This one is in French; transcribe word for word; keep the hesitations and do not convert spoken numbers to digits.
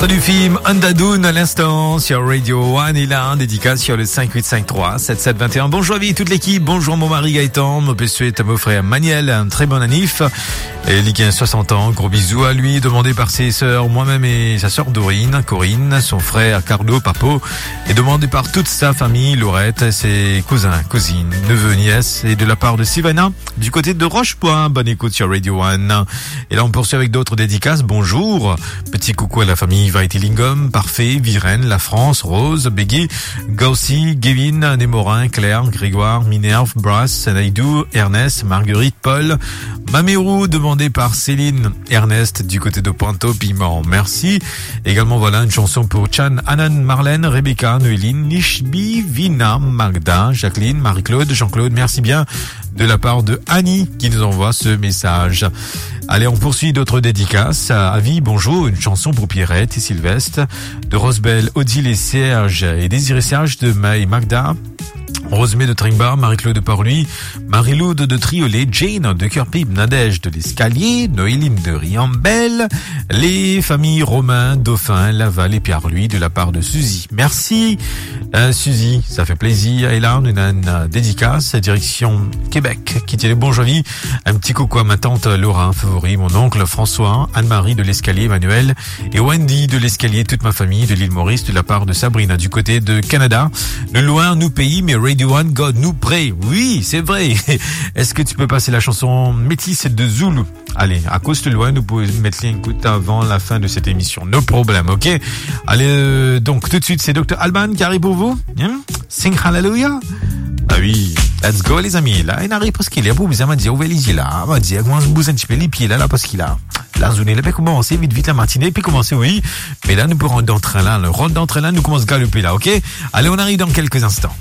Extrait du film Andadoun à l'instant sur Radio One et là, dédicace sur le cinq huit cinq trois sept sept deux un. Bonjour à vie, toute l'équipe. Bonjour mon mari Gaëtan. Mon P C à mon frère Maniel. Un très bon anniv. Et il a soixante ans. Gros bisous à lui. Demandé par ses sœurs, moi-même et sa sœur Dorine, Corinne, son frère Carlo, Papo. Et demandé par toute sa famille, Laurette, ses cousins, cousines, neveux, nièces. Et de la part de Sylvana, du côté de Rochepoint. Bonne écoute sur Radio One. Et là, on poursuit avec d'autres dédicaces. Bonjour. Petit coucou à la famille Vaiti-Lingom, Parfait, Virène, La France, Rose, Beggy, Gaussi, Gavin, Némorin, Claire, Grégoire, Minerve, Brass, Naïdou, Ernest, Marguerite, Paul, Mamérou, demandé par Céline, Ernest, du côté de Pointe-au-Piment. Merci. Également, voilà, une chanson pour Chan, Anan, Marlène, Rebecca, Noéline, Nishbi, Vina, Magda, Jacqueline, Marie-Claude, Jean-Claude. Merci bien de la part de Annie qui nous envoie ce message. Allez, on poursuit d'autres dédicaces. Avis, bonjour, une chanson pour Pierrette et Sylvestre, de Rosebelle, Odile et Serge, et Désiré Serge de Maï Magda, Rosemée de Tringbar, Marie-Claude de Port-Louis, Marie-Loude de Triolet, Jane de Cœur-Pipe, Nadège de l'Escalier, Noéline de Riambel, les familles Romain, Dauphin, Laval et Pierre-Louis de la part de Suzy. Merci euh, Suzy, ça fait plaisir. Et là, on a une dédicace, direction Québec, qui tient les bons jovis. Un petit coucou à ma tante Laura, favori, mon oncle François, Anne-Marie de l'Escalier, Emmanuel, et Wendy de l'Escalier, toute ma famille de l'île Maurice, de la part de Sabrina, du côté de Canada. De loin, nous pays, mais Radio One, God nous pray. Oui, c'est vrai. Est-ce que tu peux passer la chanson métisse de Zulu? Allez, à cause de loin, nous pouvons mettre l'écoute avant la fin de cette émission. No problème, ok? Allez, euh, donc tout de suite, c'est docteur Alban qui arrive pour vous. Hein? Sing Hallelujah. Ah oui, let's go les amis. Là, il arrive parce qu'il est. Vous me dire, ouvrez les yeux là. On va dire, comment on bouge un petit peu les pieds là, là, parce qu'il a. La zone, il a commencé vite, vite la matinée, puis commencer, oui. Mais là, nous pourrons rentrer là. Le rôle d'entrain là, nous commence à galoper là, ok? Allez, on arrive dans quelques instants.